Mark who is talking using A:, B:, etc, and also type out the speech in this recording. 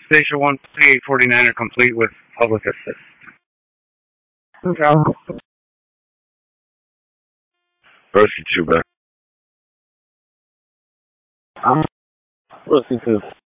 A: Station 14849 are complete with public assist.
B: Okay.
C: Mercy 2 back.
B: I'm Mercy 2.